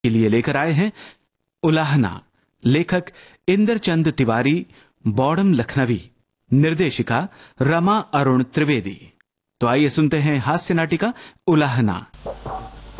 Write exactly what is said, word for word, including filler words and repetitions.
के लिए लेकर आए हैं उलाहना। लेखक इंद्रचंद तिवारी, बॉडम लखनवी, निर्देशिका रमा अरुण त्रिवेदी। तो आइए सुनते हैं हास्य नाटिका उलाहना।